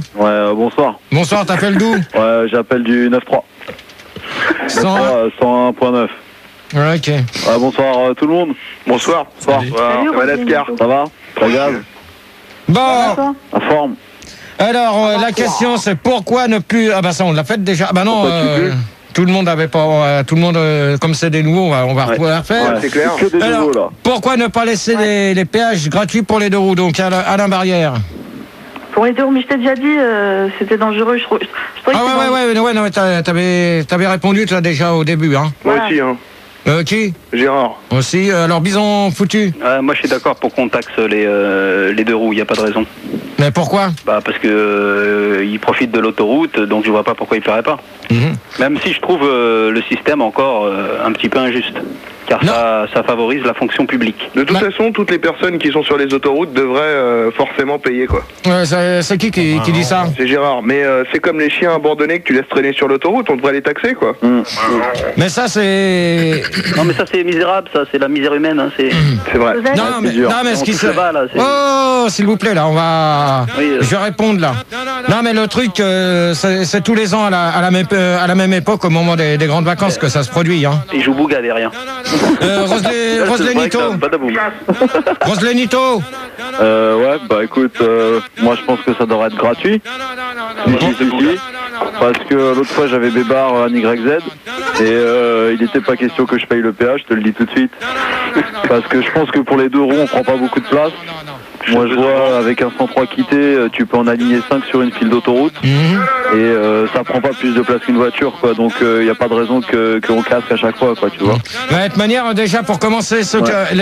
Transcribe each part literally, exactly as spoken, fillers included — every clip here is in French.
Ouais, euh, bonsoir. Bonsoir, t'appelles d'où? Ouais, j'appelle du neuf trois. cent un cent un point neuf. Ouais, ok. Ouais, bonsoir euh, tout le monde. Bonsoir. Bonsoir. Ça va Lascar? Ça va? Ça gaz? Bon, En forme? alors euh, la question c'est pourquoi ne plus... Ah bah ça on l'a fait déjà. Ah bah non, Pourquoi tu euh, plus tout le monde avait pas... euh, tout le monde, euh, comme c'est des nouveaux, on va, on va Ouais. pouvoir faire. Ouais, c'est clair. Que des Alors, nouveaux là. pourquoi ne pas laisser les, les péages gratuits pour les deux roues? Donc Alain, Alain Barrière. Pour les deux roues, mais je t'ai déjà dit, euh, c'était dangereux. Je, trouve- je, je trouvais Ah que ouais, c'était ouais, ouais, ouais, non, mais t'as- t'avais, t'avais répondu toi déjà au début, hein. Moi Voilà. aussi, hein. Euh, qui? Gérard. Aussi, euh, alors Bison foutu. Euh, moi je suis d'accord pour qu'on taxe les, euh, les deux roues, il n'y a pas de raison. Mais pourquoi? Bah parce que euh, ils profitent de l'autoroute, donc je vois pas pourquoi ils paieraient pas. Mhm. Même si je trouve euh, le système encore euh, un petit peu injuste. Car ça, ça favorise la fonction publique. De toute Bah- façon, toutes les personnes qui sont sur les autoroutes devraient euh, forcément payer, quoi. Ouais, c'est, c'est qui qui, qui dit ça? C'est Gérard. Mais euh, c'est comme les chiens abandonnés que tu laisses traîner sur l'autoroute, on devrait les taxer, quoi. Hum. Mais ça c'est... Non mais ça c'est misérable, ça c'est la misère humaine. Hein, c'est... C'est vrai. Vous êtes- Non, mais, dur. non, mais ce On qui touche se... le bas, là, c'est- Oh, s'il vous plaît, là, on va... Oui, euh. Je vais répondre, là. Non, mais le truc, euh, c'est, c'est tous les ans, à la, à, la même, euh, à la même époque, au moment des, des grandes vacances, que ça se produit, hein. Ils jouent Bouga derrière. Euh, Roselé- Roselenito. Badaboum. Roselenito. Euh, ouais, bah écoute, euh, moi je pense que ça devrait être gratuit. Si, si, si, si. Parce que l'autre fois j'avais Bébar en Y Z et euh, il n'était pas question que je paye le péage, je te le dis tout de suite. Parce que je pense que pour les deux roues on prend pas beaucoup de place. Moi je vois avec un cent trois quitté, euh, tu peux en aligner cinq sur une file d'autoroute Mhm. et euh, ça prend pas plus de place qu'une voiture quoi. Donc il n'y a pas de raison que qu'on casque à chaque fois quoi, tu vois. De toute manière, déjà, pour commencer, ceux Ouais. que,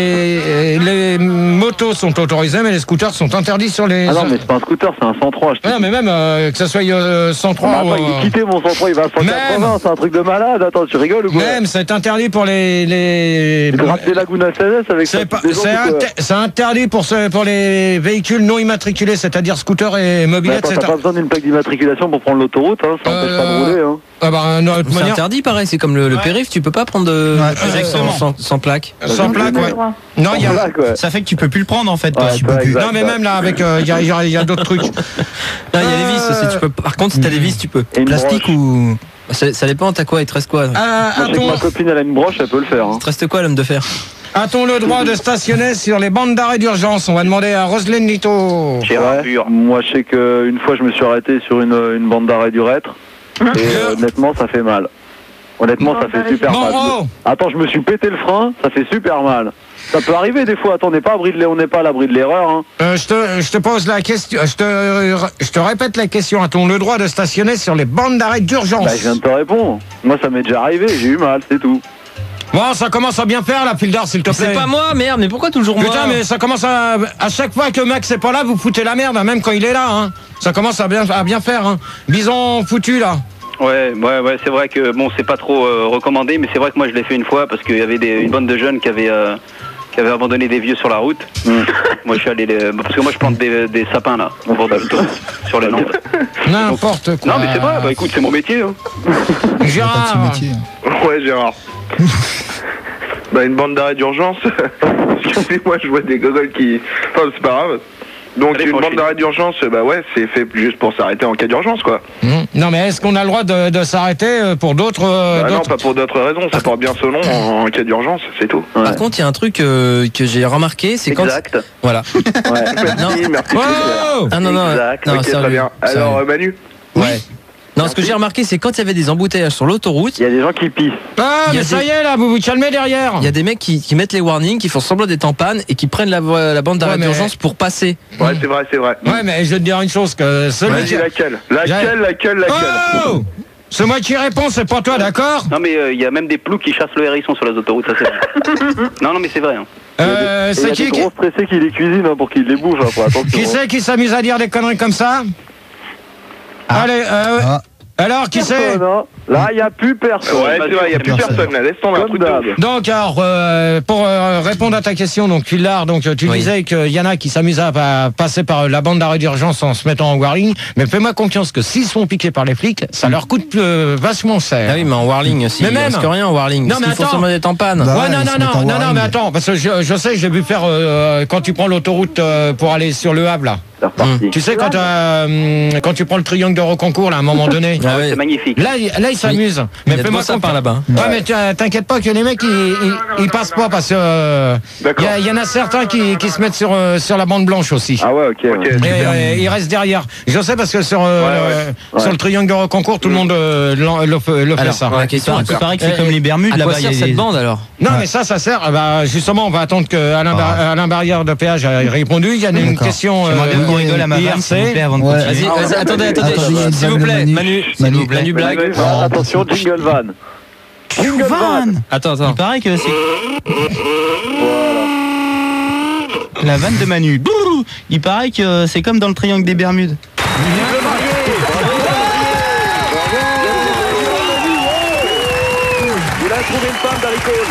les, les motos sont autorisées, mais les scooters sont interdits sur les... Ah non mais c'est pas un scooter, c'est un cent trois. Je te Ouais, non, mais même euh, que ce soit euh, cent trois Ah, ou... attends, il est quitté mon cent trois, il va à cent quatre-vingts, Même. c'est un truc de malade. Attends, tu rigoles ou quoi? Même, c'est interdit pour les... les... Il gratte des Laguna S S avec C'est, sa pas- petite c'est, descente ou quoi? inter- c'est interdit pour, ce, pour les véhicules non immatriculés, c'est-à-dire scooters et Mais mobylettes. attends, C'est t'as pas besoin d'une plaque d'immatriculation pour prendre l'autoroute, hein, ça empêche pas de Euh, rouler. Hein. Ah bah, non, de toute C'est manière, interdit, pareil, c'est comme le, le périph', tu peux pas prendre de Ouais, de périph' exactement. sans, sans, sans plaque. sans Donc, plaque, vous avez ouais. le droit. Non, il y a... Voilà, quoi. Ça fait que tu peux plus le prendre en fait. toi, Ouais, tu ouais, peux plus. exact. Non, mais même là, avec, euh, il y a, il y a- il y a d'autres trucs. Non, il y a des vis aussi, tu peux. Par contre, si t'as des vis, tu peux. Et une Plastique broche. ou. Ça, ça dépend, t'as quoi, il te reste quoi? Ah, Moi, je sais que a-t-on, ma copine, elle a une broche, elle peut le faire. Hein. Il te reste quoi, l'homme de fer? a-t-on le droit de stationner sur les bandes d'arrêt d'urgence? On va demander à Roselyne Nito. Gérard Ouais. pur. Moi, je sais qu'une fois, je me suis arrêté sur une, une bande d'arrêt du Rêtre. Et euh, honnêtement, ça fait mal. Honnêtement, ça fait super Bon, mal. oh. Attends, je me suis pété le frein, ça fait super mal. Ça peut arriver des fois. Attends, on n'est pas à l'abri de l'e- on n'est pas à l'abri de l'erreur. Hein. Euh, je, te, je te pose la question, je te, je te répète la question. A-t-on le droit de stationner sur les bandes d'arrêt d'urgence? Bah, je viens de te répondre. Moi, ça m'est déjà arrivé. J'ai eu mal, c'est tout. Bon, ça commence à bien faire, la Pildar, s'il te plaît. C'est pas moi, merde, mais pourquoi toujours moi? Putain, mais ça commence à... À chaque fois que Max est pas là, vous foutez la merde, hein, même quand il est là. Hein. Ça commence à bien, à bien faire. Hein. Bison foutu, là. Ouais, ouais, ouais, c'est vrai que bon, c'est pas trop euh, recommandé, mais c'est vrai que moi je l'ai fait une fois parce qu'il y avait des, une bande de jeunes qui avaient, euh, qui avaient abandonné des vieux sur la route. Moi je suis allé les... parce que moi je plante des, des sapins là, au bord de l'autoroute, sur les Landes. N'importe quoi. Non mais c'est vrai, bah écoute, c'est mon métier. Hein. Petit Gérard. métier. Ouais, Gérard. Bah, une bande d'arrêt d'urgence. Excusez-moi, je vois des gogoles qui. Enfin, c'est pas grave. Donc, Allez, une franchis. bande d'arrêt d'urgence, bah ouais, c'est fait juste pour s'arrêter en cas d'urgence, quoi. Mmh. Non, mais est-ce qu'on a le droit de, de s'arrêter euh, pour d'autres... euh, Bah non, d'autres- pas pour d'autres raisons, ça porte bien son nom en, en cas d'urgence, c'est tout. Ouais. Par contre, il y a un truc euh, que j'ai remarqué, c'est quand. Exact. Voilà. Ouais. Merci, merci. Oh Ah non, non, Exact. non, Ok, sérieux, très bien. sérieux. Alors, euh, Manu. Ouais. Non, ce que j'ai remarqué, c'est quand il y avait des embouteillages sur l'autoroute, Il y a des gens qui pissent. Ah, Il y a mais ça des- y est, là, vous vous calmez derrière. il y a des mecs qui, qui mettent les warnings, qui font semblant d'être en panne et qui prennent la, voie- la bande d'arrêt Ouais, mais- d'urgence pour passer. Ouais, c'est vrai, c'est vrai. Ouais, mais je vais te dire une chose, que celui Vas-y, qui... laquelle Laquelle, laquelle, laquelle Oh, c'est moi qui réponds, c'est pas toi, d'accord? Non mais il euh, y a même des ploucs qui chassent le hérisson sur les autoroutes, ça c'est vrai. non non mais c'est vrai. Hein. Euh, Et il y c'est a qui des qui, gros stressés qui les cuisinent hein, pour qu'ils les bouffent. Hein, faut attention. qui c'est qui s'amuse à dire des conneries comme ça? Allez, euh, Ah. alors, qui c'est? Personne, hein. Là, il n'y a plus personne. Ouais, c'est vrai, il n'y a plus personne là. Laisse tomber un truc de ouf. Donc, alors, euh, pour euh, répondre à ta question, donc, Philard, donc, tu Oui. disais qu'il y en a qui s'amusent à, à passer par la bande d'arrêt d'urgence en se mettant en warning, mais fais-moi confiance que s'ils sont piqués par les flics, ça leur coûte euh, vachement cher. Ah oui, mais en Warling aussi. Mais il même- reste rien en Warling. Non, parce mais qu'il faut attends. seulement d'être en panne. Bah, Ouais, ouais, non, ils non, se mettent en non, non, non, warning. mais attends, parce que je, je sais, j'ai vu faire euh, quand tu prends l'autoroute euh, pour aller sur Le Havre, là. C'est reparti. Tu sais, quand, euh, quand tu prends le triangle de Reconcourt, là, à un moment donné, Ah ouais. C'est magnifique. là, il- là, ils s'amusent. Il y Mais a de fais-moi beaux sapins confiance. là-bas. Ouais, mais tu- t'inquiète pas que les mecs, ils, ils, ils passent pas parce que euh, il D'accord. y, a- il y en a certains qui, qui se mettent sur, euh, sur la bande blanche aussi. Ah ouais, ok. ouais. Ok. Et, euh, ils restent derrière. Je sais parce que sur, euh, Ouais, le- sur le triangle de Reconcourt, tout le monde euh, l'en- le, fait- le fait Alors, ça. la question, Il paraît que c'est comme les Bermudes à quoi là-bas. il y a sert cette des- bande alors? Non, mais ça, ça sert. ah bah, justement, on va attendre que Alain, Bar- Alain Barrière de Péage ait répondu. Il y a une D'accord. question. J'aimerais bien qu'on euh, rigole à ma vanne, s'il vous plaît, avant de Ouais. continuer. Vas-y, vas-y, attendez, attendez. Attends, il y a une S'il vous vanne de plaît, Manu. Manu, s'il Manu. vous plaît, Manu Blague. Ah, attention, jingle van. Jingle van. Vanne. Attends, Il attends. paraît que c'est... La vanne de Manu. Brrr. Il paraît que c'est comme dans le triangle des Bermudes. Il a trouvé une femme dans l'école.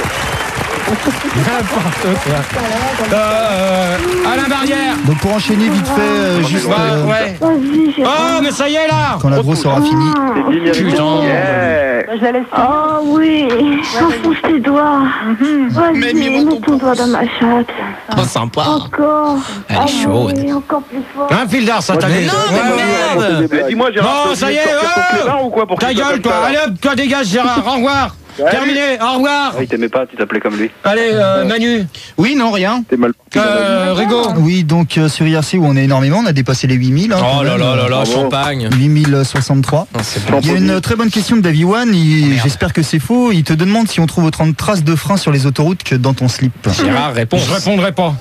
N'importe quoi. Euh, Alain Barrière. Donc pour enchaîner vite fait, euh, juste Bah, euh, ouais. Vas-y, j'ai Oh, mais ça y est là. quand la grosse aura fini. C'est Guy Putain. Yeah. Je la laisse. Oh oui, enfonce tes doigts. Vas-y, mets ton doigt dans ma chatte. Oh, sympa. Encore. Elle est Ah chaude. oui, encore plus fort. Un fil d'art, ça t'amuse. non, mais Ouais, ouais, ouais. Mais dis-moi, Gérard, Non, t'as ça y obligé est, de sortir ton oh clébard ou quoi pour Ta qu'il soit gueule, comme toi. ça, là Allez hop, toi dégage, Gérard. Au revoir. Terminé. Au revoir. Ah, il t'aimait pas, tu t'appelais comme lui. Allez, euh, Manu. Oui, non, rien. T'es mal. Euh, Rigaud. Oui, donc euh, sur I R C où on est énormément, on a dépassé les huit mille. Hein, Oh quand là même. là là là, Bravo. champagne. huit mille soixante-trois. Non, c'est Il y a une euh, très bonne question de Davy One, il- j'espère que c'est faux. Il te demande si on trouve autant de traces de frein sur les autoroutes que dans ton slip. Gérard, réponds. Je répondrai pas.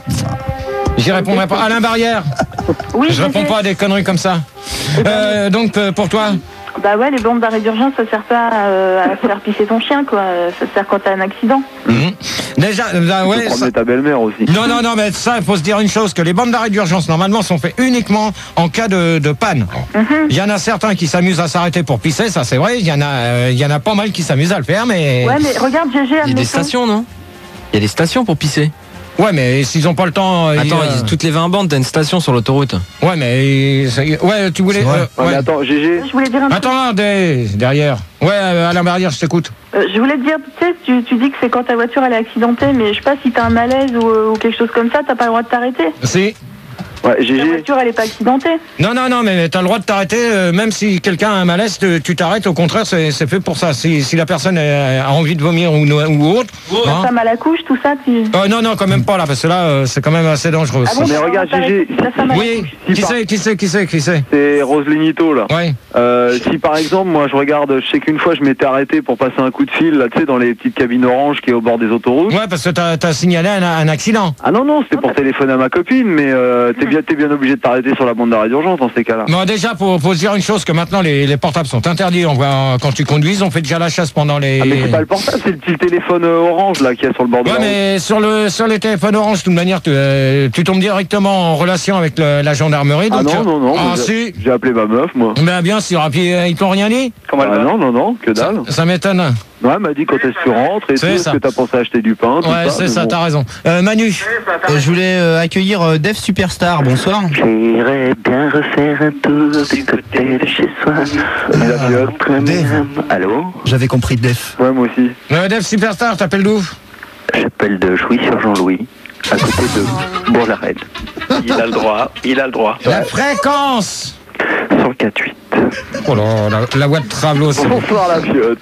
J'y répondrai pas. Alain Barrière. Oui, Je réponds j'ai- pas à des conneries comme ça. Euh, donc euh, pour toi. Bah ouais, les bandes d'arrêt d'urgence, ça sert pas euh, à faire pisser ton chien, quoi. Ça sert quand t'as un accident. Déjà, euh, bah, Tu ouais. peux ça- promener ta belle-mère aussi. Non, non, non, mais ça, il faut se dire une chose, que les bandes d'arrêt d'urgence, normalement, sont faites uniquement en cas de, de panne. Il y en a certains qui s'amusent à s'arrêter pour pisser, ça c'est vrai. Il y en a, euh, il y en a pas mal qui s'amusent à le faire, mais... Ouais, mais regarde, G G, Il y a des admettons. stations, non? Il y a des stations pour pisser. Ouais, mais s'ils ont pas le temps... euh, Attends, ils, euh, ils- toutes les vingt bandes, t'as une station sur l'autoroute. Ouais, mais... c'est- Ouais, tu voulais... C'est vrai. euh, Ouais, mais ouais. attends, G G. Je voulais dire un truc. Attends, des- derrière. Ouais, euh, Alain Barrière, je t'écoute. Euh, je voulais te dire, tu sais, tu, tu dis que c'est quand ta voiture elle est accidentée, mais je sais pas si t'as un malaise ou, euh, ou quelque chose comme ça, t'as pas le droit de t'arrêter. Si. Ouais, G Ta G. voiture elle est pas accidentée. Non, non, non, mais t'as le droit de t'arrêter, euh, même si quelqu'un a un malaise, tu tu t'arrêtes, au contraire, c'est c'est fait pour ça. Si, si la personne euh, a envie de vomir ou, no- ou autre... hein. T'as mal à la couche, tout ça, tu... Euh, non, non, quand même pas là, parce que là, euh, c'est quand même assez dangereux. Ah ça. bon, mais t'as regarde, le droit de G G, t'arrêter si t'as mal à la Oui, couche. qui c'est, qui c'est, qui c'est, qui c'est C'est Roselinito là. Ouais. Euh, si par exemple, moi je regarde, je sais qu'une fois je m'étais arrêté pour passer un coup de fil, là, tu sais, dans les petites cabines oranges qui est au bord des autoroutes. Ouais, parce que t'as as signalé un, un accident. Ah non, non, c'était pour téléphoner à ma copine, mais euh, t'es bien, t'es bien obligé de t'arrêter sur la bande d'arrêt d'urgence dans ces cas-là. Bon, déjà, faut, faut se dire une chose, que maintenant, les, les portables sont interdits. On voit, quand tu conduises, on fait déjà la chasse pendant les... Ah, mais c'est pas le portable, c'est le petit téléphone euh, orange là qui est sur le bord de Ouais, la route. mais sur, le, sur les téléphones orange, de toute manière, tu, euh, tu tombes directement en relation avec le- la gendarmerie. Ah Donc, non, non, non, Ah, mais j'ai- si. j'ai appelé ma meuf, moi. Ben bien sûr, et puis euh, ils t'ont rien dit. Comment elle Ah va? non, non, non, que dalle. Ça m'étonne. Ouais, elle m'a dit quand est-ce que tu rentres et tout, C'est est-ce ça. que t'as pensé à acheter du pain, tout Ouais, ça. c'est mais ça, bon. t'as raison. Euh, Manu. Euh, je voulais euh, accueillir euh, Def Superstar. Bonsoir. J'irais bien refaire un tour du côté de chez soi. La fiotte. Dave. Allô? J'avais compris Def. Ouais, moi aussi. Euh, Dev Superstar, t'appelles d'où? J'appelle de Jouy sur Jean-Louis, à côté de Bourg-la-Reine. Il a le droit, il a le droit. La fréquence. cent quatre huit. Oh là, la, la voix de Travelo, c'est bon. Bonsoir la fiotte.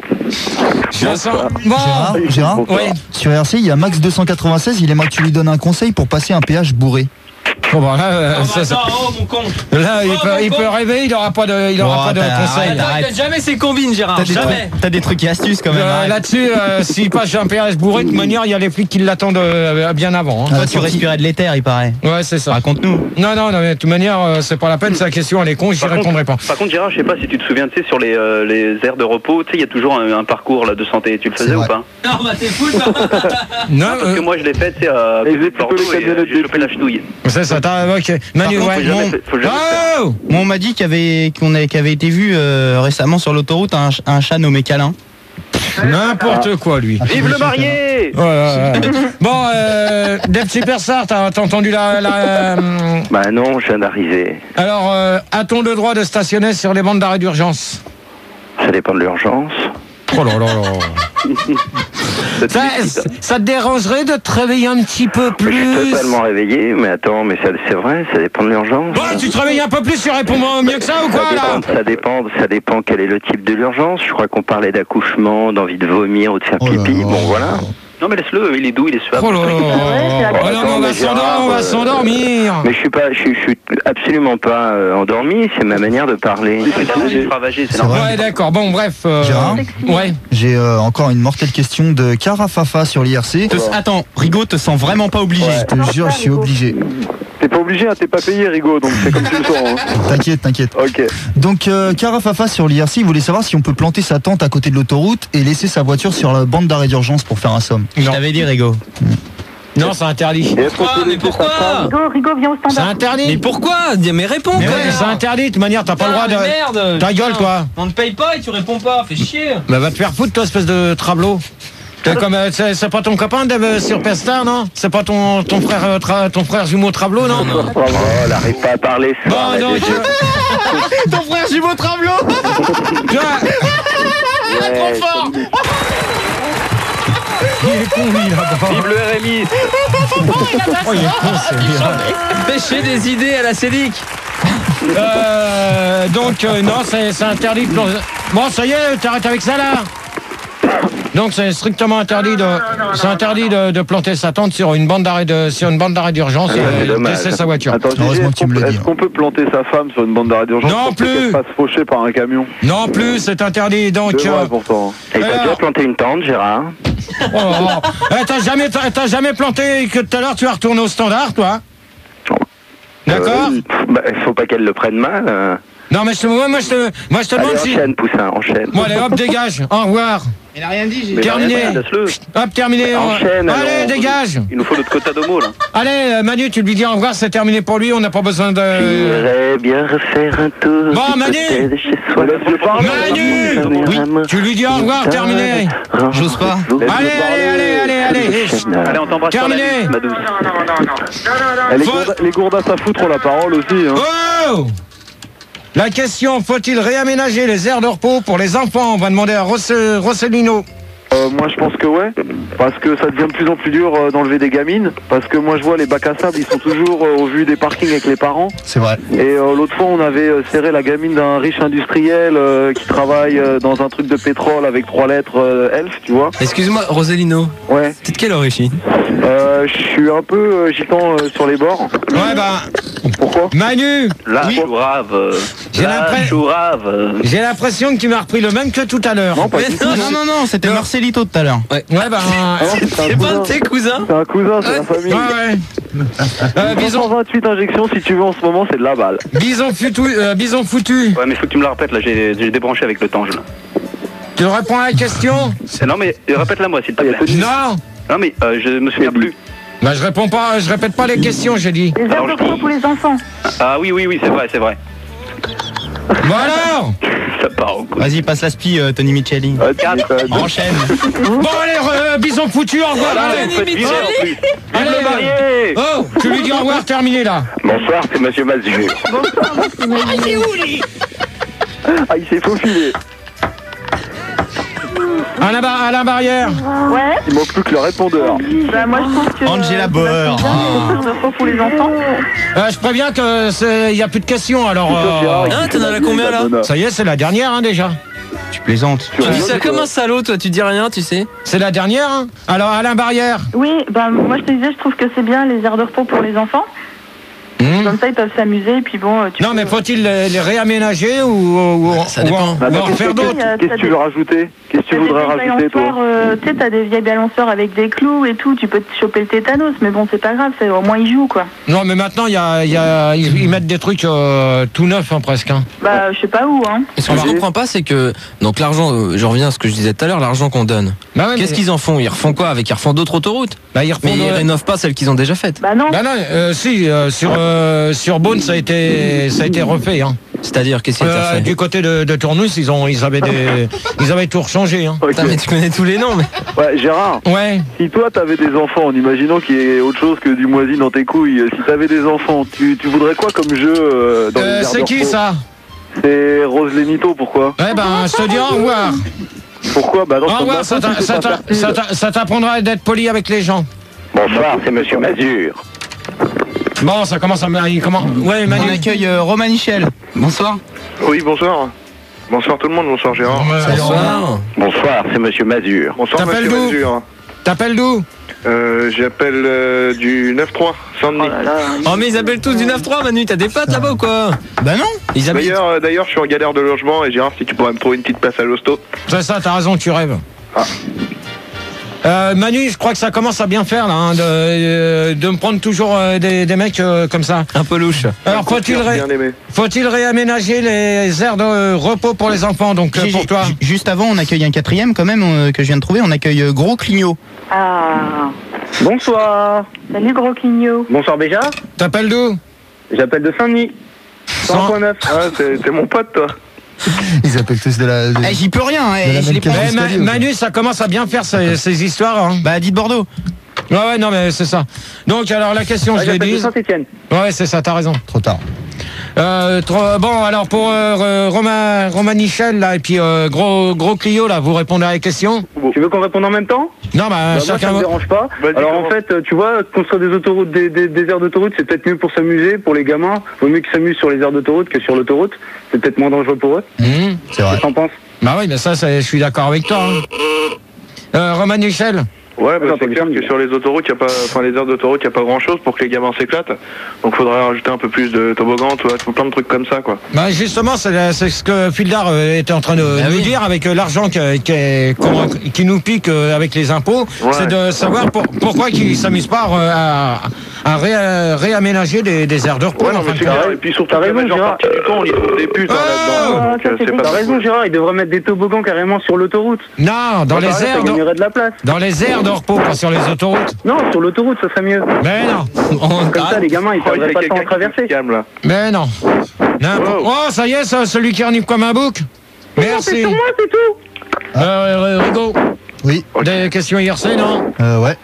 Je sens... Bon. Gérard, Gérard Oui. sur I R C, il y a Max deux cent quatre-vingt-seize, il aimerait que tu lui donnes un conseil pour passer un péage bourré. Bon, bon, là, euh, ça, ça- oh mon con. là, il, peut, il peut rêver, il n'aura pas de, il aura Oh, pas de t'as- conseil. arrête, arrête. Jamais ses combines, Gérard. T'as des, Jamais. trucs, t'as des trucs et astuces quand même. Euh, arrête. Là-dessus, euh, s'il passe chez un péage bourré, de toute manière, il y a les flics qui l'attendent euh, bien avant. hein. Toi, tu respirais de l'éther, il paraît. Ouais, c'est ça. Raconte-nous. Non, non, non, mais de toute manière, euh, c'est pas la peine, c'est la question, elle est con, j'y Par répondrai pas. Par contre, Gérard, je sais pas si tu te souviens, tu sais, sur les, euh, les aires de repos, tu sais, il y a toujours un, un parcours là, de santé. Tu le C'est faisais ou vrai. pas? Non, bah t'es fou, toi. Non, Parce que euh, moi, je l'ai fait, tu sais, à Et côté de plutôt Bordeaux les et euh, camionnettes j'ai chopé des la chenouille. c'est ça, t'as, ok. Manu, Par contre, ouais. faut jamais- Mon- faut jamais Oh Moi, on m'a dit qu'il y avait, qu'on avait, qu'il avait été vu euh, récemment sur l'autoroute un, ch- un chat nommé Câlin. N'importe quoi, lui. Vive le marié. Ouais, ouais, ouais. Bon, euh, Dave Superstar, t'as t'as entendu la... la euh, Bah non, je viens d'arriver. Alors, euh, a-t-on le droit de stationner sur les bandes d'arrêt d'urgence? Ça dépend de l'urgence. Oh là là là. ça, ça te dérangerait de te réveiller un petit peu Je suis plus? totalement réveillé, mais attends, mais ça, c'est vrai, ça dépend de l'urgence. Bon, tu te réveilles un peu plus, tu réponds mieux que ça ou quoi, ça là? dépend, ça dépend, ça dépend quel est le type de l'urgence. Je crois qu'on parlait d'accouchement, d'envie de vomir ou de faire pipi. Bon, voilà. Non mais laisse-le, il est doux, il est suave. Oh là là. Oh non, mais on va s'endormir, on va s'endormir. Mais je suis pas, je suis, je suis absolument pas euh, endormi. C'est ma manière de parler. C'est normal. Ouais, d'accord. Bon, bref. euh, Gérard Ouais. J'ai euh, encore une mortelle question de Carafafa sur l'I R C. Te- Attends, Rigaud te sent vraiment pas obligé. Je te jure, je suis obligé. T'es pas obligé, hein, t'es pas payé, Rigaud, donc c'est comme tu le sens. Hein. T'inquiète, t'inquiète. Ok. Donc, euh, Carafafa sur l'I R C, il voulait savoir si on peut planter sa tente à côté de l'autoroute et laisser sa voiture sur la bande d'arrêt d'urgence pour faire un somme. Je t'avais dit, Rigaud. Non, c'est interdit. Pourquoi? Mais pourquoi? Rigo, Rigo, viens au C'est standard. interdit. Mais pourquoi? Dis- Mais réponds, Mais quoi. ouais, c'est interdit, de toute manière, t'as pas le droit de. Merde. Ta gueule, toi. On ne paye pas et tu réponds pas, fais chier. Bah, va te faire foutre, toi, espèce de trablot. T'es comme, euh, c'est c'est pas ton copain, Dave Superstar, non? C'est pas ton, ton frère, euh, tra- ton frère jumeau Trablot, non? Oh, elle arrive pas à parler. ce soir, Bon, elle non, est- tu- Ton frère jumeau Travelot. tu vois, Ouais, Trop fort. il est con, lui, là-bas. Vive le R M I. Oh, il est con, c'est Pêcher des idées à la Célic. Euh, donc, euh, non, c'est c'est interdit de planter. Bon, ça y est, t'arrêtes avec ça, là. Donc, c'est strictement interdit de, c'est interdit de, de planter sa tente sur une bande d'arrêt de, sur une bande d'arrêt d'urgence Ah, c'est et dommage. laisser sa voiture. Attends, Gigi, Heureusement est-ce que tu qu'on me peut, l'as dit, est-ce qu'on peut planter sa femme sur une bande d'arrêt d'urgence Non pour plus. qu'elle se fasse faucher par un camion? Non plus, c'est interdit. Donc, C'est euh, vrai pourtant. Et t'as Alors- déjà planté une tente, Gérard? oh, oh. Eh, t'as jamais, t'as t'as jamais planté que tout à l'heure tu vas retourner au standard, toi? D'accord? Euh, bah, faut pas qu'elle le prenne mal. euh. Non, mais je te, moi, moi, je te, moi, je te Allez, demande si. enchaîne, poussin, enchaîne. Bon, allez, hop, dégage. Au revoir. Il a rien dit, j'ai Mais Terminé. rien, laisse-le. Hop, terminé. Enchaîne, Allez, alors. dégage. Il nous faut notre quota d'homo là. Allez, euh, Manu, tu lui dis au revoir, c'est terminé pour lui, on n'a pas besoin de. J'irais bien refaire un tour. Bon, du Manu. côté de chez soi. Laisse-le parler. Manu. Oui. Tu lui dis au revoir, terminé. J'ose pas. Allez, allez, allez, allez, allez. Allez, on t'embrasse sur la Terminé. liste, ma douce. Eh, les, Faut- gourda- les gourdasses à foutre ont la parole aussi. Hein. Oh! La question, faut-il réaménager les aires de repos pour les enfants? On va demander à Ross- Rossellino. Euh, moi je pense que ouais, parce que ça devient de plus en plus dur euh, d'enlever des gamines, parce que moi je vois les bacs à sable, ils sont toujours euh, au vu des parkings avec les parents. C'est vrai. Et euh, l'autre fois on avait euh, serré la gamine d'un riche industriel euh, qui travaille euh, dans un truc de pétrole avec trois lettres euh, Elf, tu vois. Excuse-moi, Roselino. Ouais. T'es de quelle origine? Euh, je suis un peu euh, gitan euh, sur les bords. Ouais, bah, Pourquoi? Manu, La Oui. chourave. euh, J'ai La l'impression- chourave. j'ai l'impression que tu m'as repris le même que tout à l'heure. Non, pas Mais du tout. non, Non, non, non, c'était Marcelito tout à l'heure. Ouais, bah, Ah non, c'est un C'est pas cousin. de tes cousins? C'est un cousin, c'est la famille. ouais, ouais. Euh, bison, cent vingt-huit injections si tu veux en ce moment, c'est de la balle. bison foutu, euh, bison foutu. Ouais, mais faut que tu me la répètes là, j'ai j'ai débranché avec le temps. Je... Tu réponds à la question? Non, mais euh, répète-la moi s'il te plaît. Non. Non, mais euh, je me souviens plus. Bah, je réponds pas, je répète pas les questions, j'ai dit. Les aires de repos pour les enfants. Ah oui, oui, oui, c'est vrai, c'est vrai. Bon alors. Ça part au coup. Vas-y, passe la spie, euh, Tony Micheli. Euh, euh, Enchaîne. Bon allez, euh, bison foutu, au revoir. Voilà, allez. vous faites virer en plus. Vive Allez. le marié. Oh, tu lui dis au revoir, terminé là. Bonsoir, c'est Monsieur Mazur. Ah, il s'est faufilé. Alain, Bar- Alain Barrière. Ouais. Il manque plus que le répondeur. Bah, moi, je pense que. Angela euh, Bauer. bah, c'est bien, les aires de repos pour les enfants. Euh, je préviens que c'est, y a plus de questions alors. euh, Hein, t'en as la combien là? ça y est, c'est la dernière hein, déjà. Tu plaisantes. Tu dis ça comme un salaud, toi, tu dis rien, tu sais. C'est la dernière. Hein. Alors Alain Barrière. Oui, bah, moi, je te disais, je trouve que c'est bien les aires de repos pour les enfants. Mmh. Mmh. Comme ça, ils peuvent s'amuser, et puis bon... Tu non, peux... mais faut-il les, les réaménager ou, ou, ça ou dépend. en, Bah, ou en faire d'autres? Qu'est-ce que tu veux rajouter? Qu'est-ce que tu voudrais rajouter, toi? euh, Tu sais, t'as des vieilles balançoires avec des clous et tout, tu peux te choper le tétanos, mais bon, c'est pas grave, c'est, au moins ils jouent, quoi. Non, mais maintenant, y a, y a, ils, ils mettent des trucs euh, tout neufs, hein, presque. Hein. Bah, je sais pas où, hein. Et ce que je comprends pas, c'est que, donc l'argent, euh, je reviens à ce que je disais tout à l'heure, l'argent qu'on donne. Bah ouais, Qu'est-ce mais... qu'ils en font? Ils refont quoi avec? Ils refont d'autres autoroutes? Bah, ils refont Mais ils de... rénovent pas celles qu'ils ont déjà faites. Bah non. Bah non, euh, si, euh, sur, euh, sur Beaune, ça a été, ça a été refait. Hein. C'est-à-dire, qu'est-ce qui a été Euh, fait? du côté de, de Tournus, ils, ont, ils, avaient des, ils avaient tout rechangé. Hein. Putain, mais tu connais tous les noms, mais... Ouais, Gérard, Ouais. si toi t'avais des enfants, en imaginant qu'il y ait autre chose que du moisi dans tes couilles, si t'avais des enfants, tu, tu voudrais quoi comme jeu euh, dans Euh, les c'est qui ça? C'est Rose Lenito, pourquoi? Ouais, ben, je te dis au revoir. Pourquoi? Bah non, Au revoir, ça t'a- ça t'a- ça t'a- ça t'apprendra d'être poli avec les gens. Bonsoir, c'est Monsieur Mazur. Bon, ça commence à... il Comment... Ouais, Manu. On accueille euh, Romain Michel. Bonsoir. Oui, bonsoir. Bonsoir tout le monde, bonsoir Gérard. Ouais, Bonsoir. Bonsoir, c'est Monsieur Mazur. Bonsoir T'appelles Monsieur d'où? Mazur. T'appelles d'où? Euh, j'appelle euh, du neuf trois, Saint-Denis. Oh là là. Oh, mais ils appellent tous du neuf trois, Manu, t'as des potes là-bas ou quoi? Bah non. Ils habitent. D'ailleurs, euh, d'ailleurs, je suis en galère de logement et Gérard, si tu pourrais me trouver une petite place à l'hosto. C'est ça, t'as raison, tu rêves. Ah. Euh, Manu, je crois que ça commence à bien faire là, hein, de, euh, de me prendre toujours euh, des, des mecs euh, comme ça. Un peu louche. Alors faut-il ré- Bien aimé. faut-il réaménager les aires de repos pour les enfants, donc euh, J'ai- pour toi? ju- Juste avant, on accueille un quatrième quand même euh, que je viens de trouver. On accueille euh, Gros Clignot. Ah. Bonsoir. Salut, gros clignot. Bonsoir déjà. T'appelles d'où? J'appelle de Saint-Denis. Cent- cent neuf. Ah, t'es t'es mon pote, toi. Ils appellent tous de la. de- Eh, j'y peux rien. eh, De la je l'ai même pas- Eh, Ma- Manu, ça commence à bien faire ces, ces histoires. Hein. Bah, dites Bordeaux. Ouais, ouais, non, mais c'est ça. Donc, alors, la question, Ah, je l'ai j'appelle de dit. Saint-Etienne. Ouais, c'est ça, t'as raison. Trop tard. Euh, trop- bon, alors, pour euh, Romain, Romain Michel, là, et puis euh, gros, gros Clio, là, vous répondez à la question? Tu veux qu'on réponde en même temps? Non, bah, Bah, moi, ça chacun... me dérange pas. Vas-y, Alors commence. en fait, euh, tu vois, construire des autoroutes, des, des, des aires d'autoroute, c'est peut-être mieux pour s'amuser, pour les gamins. Vaut mieux qu'ils s'amusent sur les aires d'autoroute que sur l'autoroute. C'est peut-être moins dangereux pour eux. Mmh. C'est vrai. Qu'est-ce que t'en penses? Bah oui, mais ça, c'est- je suis d'accord avec toi. Hein. Euh, Romain Michel? Ouais, bah, Non, c'est pas clair du tout. que sur les autoroutes, y a pas, enfin les aires d'autoroute, il n'y a pas grand chose pour que les gamins s'éclatent. Donc faudrait rajouter un peu plus de toboggans, tu vois, tout plein de trucs comme ça, quoi. Bah justement, c'est la- c'est ce que Fildar euh, était en train de Bah nous oui. dire avec euh, l'argent que- que- qu'on- qui nous pique euh, avec les impôts. Ouais. C'est de savoir pour- pourquoi ils ne s'amusent pas euh, à, à ré- réaménager des, des aires de repos. Ouais, non, mais enfin, c'est que- clair. Et puis surtout, T'as la raison, majeure Gérard. partie du temps, on y trouve des putes hein, Oh là-dedans. Ah, Donc, ça, euh, c'est c'est cool. pas T'as très raison, cool. Gérard, ils devraient mettre des toboggans carrément sur l'autoroute. Non, dans Ouais, les pareil, aires ça de, gagnerait de la place. dans les aires de repos, pas sur les autoroutes. Non, sur l'autoroute, ça serait mieux. Mais non, On- Comme ça, les gamins, ils Oh, il y perdraient a pas de temps quelqu'un à qui se traverser. calme, là. mais non. N'importe- Wow. Oh, ça y est, ça, celui qui renifle comme un bouc. Merci. C'est sur moi, c'est tout. Euh, euh, Rigaud, Oui. des questions I R C, non? Euh, ouais.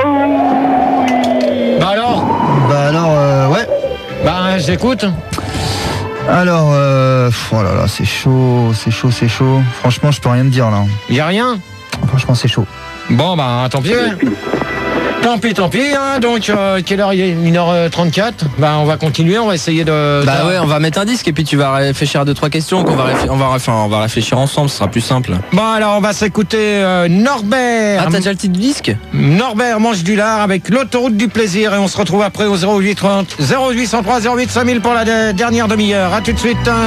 Bah alors? Bah alors, euh, ouais. Bah j'écoute. Alors, euh, pff, oh là là, c'est chaud, c'est chaud, c'est chaud. Franchement, je peux rien te dire là. Y a rien? Franchement, c'est chaud. Bon, bah, tant pis. Tant pis, tant pis. Hein. Donc, euh, quelle heure il est? une heure trente-quatre. Bah, on va continuer. On va essayer de. Bah de- ouais, on va mettre un disque et puis tu vas réfléchir à deux trois questions qu'on va réfléchir, on va réfléchir, on va réfléchir ensemble, ce sera plus simple. Bon, alors, on va s'écouter euh, Norbert. Ah, t'as déjà le titre du disque? Norbert mange du lard avec l'autoroute du plaisir. Et on se retrouve après au zéro huit trente, zéro huit cent trois, zéro huit cinq mille pour la de- dernière demi-heure. À tout de suite. hein.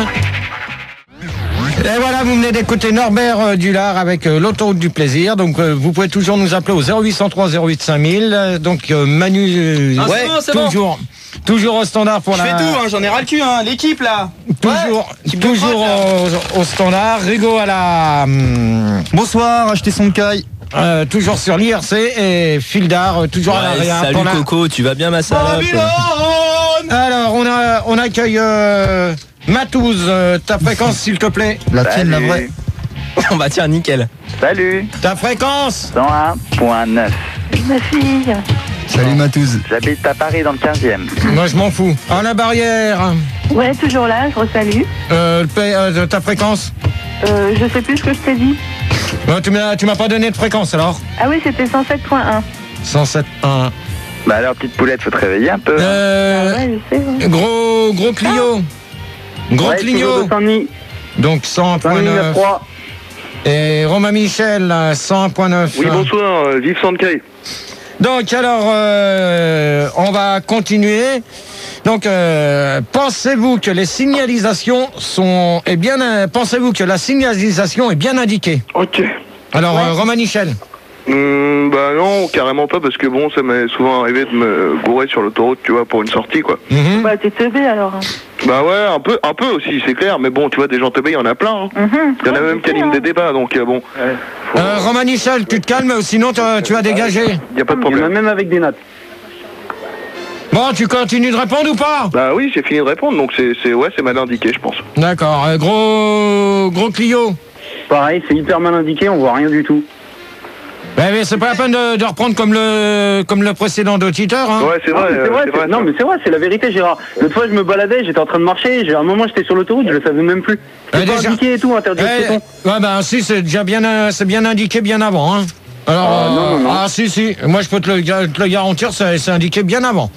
Et voilà, vous venez d'écouter Norbert euh, Dulard avec euh, l'autoroute du plaisir. Donc, euh, vous pouvez toujours nous appeler au zéro huit cent trois, zéro huit cinq mille. Euh, donc, euh, Manu, euh, Ah, c'est ouais, bon, c'est bon. toujours, toujours au standard pour Je la. fais tout, hein, j'en ai ras le cul, hein, l'équipe là. Toujours, qui peut toujours pas, au, au standard. Rigaud à la. hum, Bonsoir, achetez son caille. euh, toujours sur l'I R C et Fildar, euh, toujours à la Ouais, réa salut pour la- Coco, tu vas bien ma salope? Alors, on, a, on accueille euh, Matouze. Euh, ta fréquence, s'il te plaît. La tienne, la vraie. On va tiens, nickel. Salut, Ta fréquence. cent un virgule neuf. Ma fille. Salut Matouze. J'habite à Paris dans le quinzième. Moi, je m'en fous. En la barrière. Ouais, toujours là, je resalue. Euh, le pa- euh, ta fréquence. Euh, je sais plus ce que je t'ai dit. Ouais, tu m'as tu m'as pas donné de fréquence alors. Ah oui, c'était cent sept point un. cent sept un. Bah alors, petite poulette, faut te réveiller un peu. Euh, Ah ouais, je sais. Ouais. Gros, gros Clio. Gros Ouais, toujours Clio. de Saint-Denis. Donc cent un virgule Saint-Denis neuf neuf. trois. Et Romain Michel, là, cent un virgule neuf. Oui, bonsoir, euh, vive Sainte-Caille. Donc alors, euh, on va continuer. Donc, euh, pensez-vous que les signalisations sont est bien euh, pensez-vous que la signalisation est bien indiquée? Ok. Alors, ouais. euh, Romain Michel. Mmh, bah non, carrément pas, parce que bon, ça m'est souvent arrivé de me gourer sur l'autoroute, tu vois, pour une sortie, quoi. Mmh. Bah t'es teubé alors. Bah ouais, un peu, un peu aussi, c'est clair, mais bon, tu vois, des gens teubés, il y en a plein. Hein. Mmh. Il y en a ouais, même qui animent des débats, donc euh, bon. Ouais. Faut... Euh, Romain Michel, tu te calmes, sinon tu vas dégager. Il y a pas de problème. Il y en a même avec des nattes. Bon, tu continues de répondre ou pas? Bah oui, j'ai fini de répondre, donc c'est, c'est ouais, c'est mal indiqué, je pense. D'accord, euh, gros, gros Clio. Pareil, c'est hyper mal indiqué, on voit rien du tout. Ben, mais c'est pas la peine de, de reprendre comme le comme le précédent auditeur. Hein. Ouais, c'est vrai. Non, mais c'est vrai, c'est, non, mais c'est vrai, c'est la vérité, Gérard. L'autre fois, je me baladais, j'étais en train de marcher, j'ai, à un moment, j'étais sur l'autoroute, je le savais même plus. C'est euh, pas déjà... indiqué et tout, interdit de piéton. Ouais, ben si, c'est déjà bien, c'est bien indiqué bien avant. Hein. Alors, ah, non, non, non. ah si, si. Moi, je peux te le, te le garantir, c'est, c'est indiqué bien avant.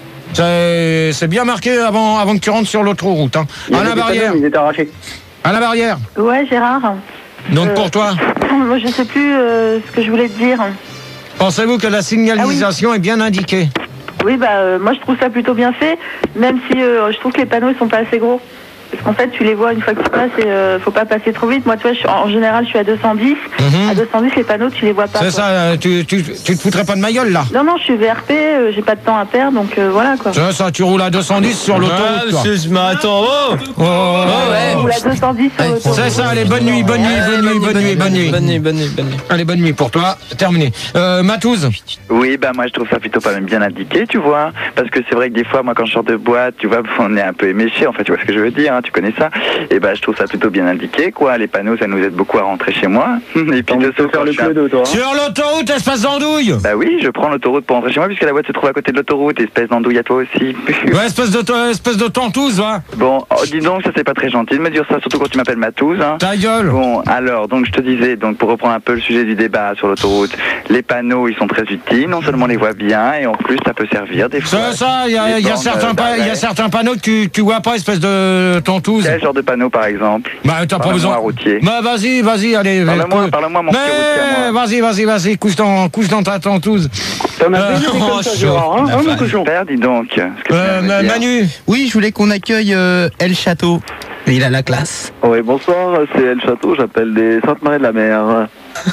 C'est, c'est bien marqué avant, avant que tu rentres sur l'autoroute. Hein. À la barrière. Ils étaient arrachés. À la barrière. Ouais, Gérard. Donc euh, pour toi. Moi, je sais plus euh, ce que je voulais te dire. Pensez-vous que la signalisation ah oui. est bien indiquée? Oui, bah euh, moi je trouve ça plutôt bien fait, même si euh, je trouve que les panneaux ils sont pas assez gros. Parce qu'en fait, tu les vois une fois que tu passes et euh, faut pas passer trop vite. Moi, tu vois, je suis, en général, je suis à deux cent dix. Mm-hmm. À deux cent dix, les panneaux, tu les vois pas. C'est quoi. Ça, euh, tu, tu, tu te foutrais pas de ma gueule, là? Non, non, je suis V R P, euh, j'ai pas de temps à perdre, donc euh, voilà, quoi. C'est ça, tu roules à deux cent dix sur l'autoroute, toi. Mais attends, oh, oh, oh ouais. Je roule à deux cent dix sur l'autoroute. C'est ça, allez, bonne nuit, bonne nuit, bonne nuit, bonne nuit, bonne nuit. Bonne nuit, bonne nuit, bonne nuit. Allez, bonne nuit pour toi, terminé. Euh, Matouze. Oui, bah moi, je trouve ça plutôt pas même bien indiqué, tu vois. Parce que c'est vrai que des fois, moi, quand je sors de boîte, tu vois, on est un peu éméché, en fait, tu vois ce que je veux dire, hein, tu connais ça. Et bah, je trouve ça plutôt bien indiqué, quoi. Les panneaux, ça nous aide beaucoup à rentrer chez moi. Et puis de se faire le clé de toi. Sur l'autoroute, espèce d'andouille. Bah oui, je prends l'autoroute pour rentrer chez moi, puisque la boîte se trouve à côté de l'autoroute. Espèce d'andouille à toi aussi. Ouais, espèce de, espèce de tantouze, va. Bon, oh, dis donc, ça c'est pas très gentil de me dire ça, surtout quand tu m'appelles Matouze. Hein. Ta gueule. Bon, alors, donc je te disais, donc pour reprendre un peu le sujet du débat sur l'autoroute, les panneaux, ils sont très utiles. Non seulement on les voit bien, et en plus, ça peut servir des fois. C'est ça, il y a, y a certains, pa- y a certains panneaux que tu, tu vois pas, espèce de tantouze. Quel genre de panneau, par exemple? Bah, t'as pas besoin. Routier. Bah, vas-y, vas-y, allez. Parle-moi, parle-moi, mon petit routier. Vas-y, vas-y, vas-y, couche dans, couche dans ta tantouze. T'en as euh, oh, comme ça, Gérard, hein, hein, mon cochon. Père, dis donc. Euh, Manu. Oui, je voulais qu'on accueille euh, El Château. Il a la classe. Oui, bonsoir, c'est El Château, j'appelle des Sainte-Marie de la Mer.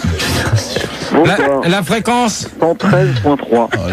Bonsoir. La, la fréquence cent treize virgule trois. Oh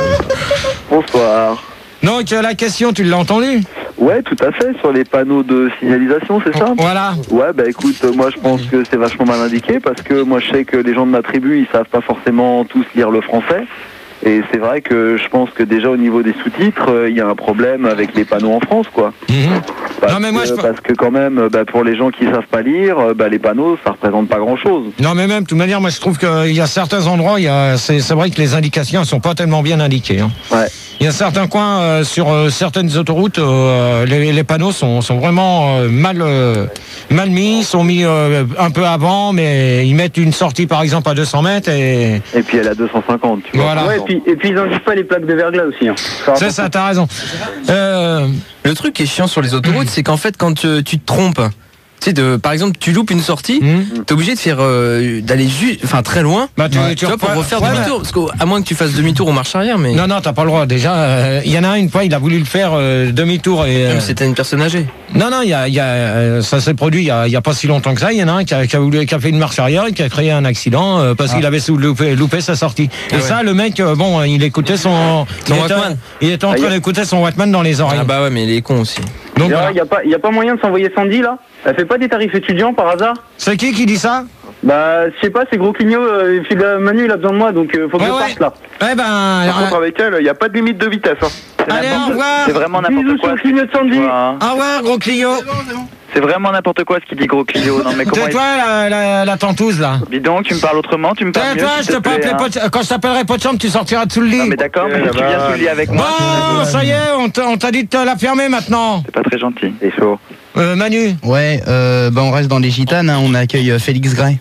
bonsoir. Donc, la question, tu l'as entendue? Ouais, tout à fait, sur les panneaux de signalisation, c'est ça? Voilà. Ouais, bah écoute, moi je pense que c'est vachement mal indiqué, parce que moi je sais que les gens de ma tribu, ils savent pas forcément tous lire le français. Et c'est vrai que je pense que déjà au niveau des sous-titres, il euh, y a un problème avec les panneaux en France, quoi. Mmh. Parce, non, mais moi, que, je... parce que quand même, bah, pour les gens qui savent pas lire, bah, les panneaux, ça représente pas grand-chose. Non, mais même, de toute manière, moi je trouve qu'il y a certains endroits, il y a, c'est, c'est vrai que les indications ne sont pas tellement bien indiquées. Hein. Ouais. Il y a certains coins euh, sur euh, certaines autoroutes, euh, les, les panneaux sont, sont vraiment euh, mal, euh, mal mis, sont mis euh, un peu avant, mais ils mettent une sortie par exemple à deux cents mètres et... Et puis elle est à deux cent cinquante, tu vois. Voilà. Ouais, et, puis, et puis ils n'indiquent pas les plaques de verglas aussi. Hein. C'est ça, t'as raison. Euh... Le truc qui est chiant sur les autoroutes, c'est qu'en fait quand tu, tu te trompes, tu sais, de, par exemple, tu loupes une sortie, mmh. t'es obligé de faire euh, d'aller juste, enfin très loin, bah, tu, ouais, tu vois, pour refaire ouais, demi-tour, parce qu'à moins que tu fasses demi-tour ou marche arrière, mais non non, t'as pas le droit. Déjà, il euh, y en a un une fois, il a voulu le faire euh, demi-tour et euh... c'était une personne âgée. Non non, il y a, y a euh, ça s'est produit il y a, y a pas si longtemps que ça. Il y en a un qui a, qui a voulu, qui a fait une marche arrière et qui a créé un accident euh, parce ah. qu'il avait loupé, loupé sa sortie. Et ah, ouais. ça, le mec, euh, bon, il écoutait son, son il Walkman. Était, il était en train ah, d'écouter son Walkman dans les oreilles. Ah bah ouais, mais il est con aussi. Donc il voilà. y a pas, il y a pas moyen de s'envoyer Sandy là. Elle fait pas des tarifs étudiants par hasard? C'est qui qui dit ça? Bah, je sais pas, c'est Gros Clignot, euh, Manu il a besoin de moi, donc euh, faut que ouais, je parte là. Eh ben... Par contre, avec elle, il n'y a pas de limite de vitesse. Hein. C'est Allez, au revoir. C'est vraiment n'importe quoi. Clignot de Sandy. Au revoir, Gros Clignot. C'est vraiment n'importe quoi ce qu'il dit, Gros Clio. Non, mais comment c'est toi il... la, la, la tantouze là. Dis donc, tu me parles autrement, tu me parles mieux, toi, je te plaît, hein. pot... Quand je t'appellerai pot de chambre, tu sortiras de sous le lit. Non mais d'accord, mais tu viens sous le lit avec moi. Bon, ça y est, on t'a, on t'a dit de te la fermer maintenant. C'est pas très gentil, c'est chaud. Euh, Manu. Ouais, euh, bah on reste dans les gitanes, hein, on accueille euh, Félix Gray.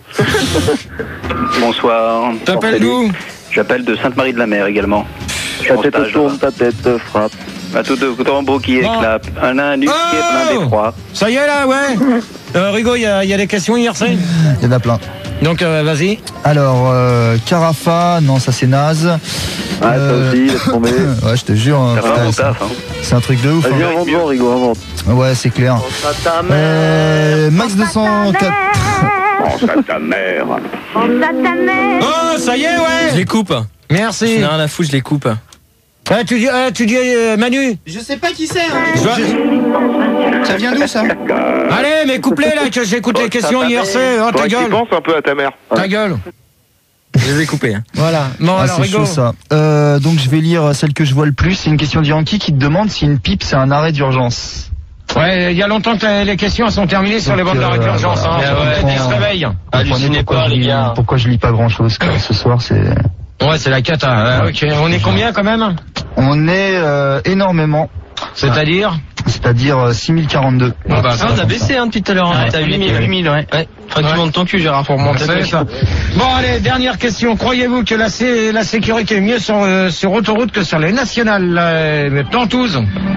Bonsoir. T'appelles d'où? J'appelle de Sainte-Marie de la Mer également. Ta tête stage, tourne, ta tête frappe. À tout de tombeau qui éclate. Un anu qui est plein d'effroi. Ça y est là, ouais. Euh, Rigaud, il y, y a des questions hier, c'est? Il y en a plein. Donc euh, vas-y. Alors, euh, Carafa, non, ça c'est naze. Ouais, ça aussi, laisse tomber. Ouais, je te jure. hein, Ça va putain, mon c'est- taf, hein. C'est un truc de ouf. Vas-y, hein. invente, bon, Rigo, invente. Ouais, c'est clair. Euh, Max deux cent quatre. Pense à ta mère. Pense à ta mère. Oh, ça y est, Je ouais. les coupe. Merci. Je n'ai rien à foutre, je les coupe. Ouais, tu dis, euh, tu dis euh, Manu. Je sais pas qui c'est. Hein. Je dois- Ça vient d'où ça? Allez, mais coupe-les là, que j'écoute les questions I R C. Oh, ta Faudrait que tu gueule. penses un peu à ta mère. Ta gueule. Je les ai coupés. Hein. Voilà. Bon, Ah, alors, c'est Rigo. chaud ça. Euh, donc je vais lire celle que je vois le plus. C'est une question de Yankee qui te demande si une pipe c'est un arrêt d'urgence. Ouais, il y a longtemps que les- les questions sont terminées sur les bords de l'arrêt euh, d'urgence. Hein. voilà. Ouais, Ouais, ils se ouais. réveillent. Hallucinez pas les gars. Pourquoi je lis pas grand chose ce soir c'est. Ouais, c'est la cata. Ouais, ok. On est combien quand même? On est euh, énormément. C'est-à-dire? C'est-à-dire euh, six mille quarante-deux. Ah, bah, ça, on a baissé hein, depuis tout à l'heure. Hein. T'as huit mille, huit mille, ouais. ouais. Faudrait que tu montes ton cul, Gérard, pour monter. C'est ça. Bon, allez, dernière question. Croyez-vous que la, sé- la sécurité est mieux sur, euh, sur autoroute que sur les nationales euh, Tantouze?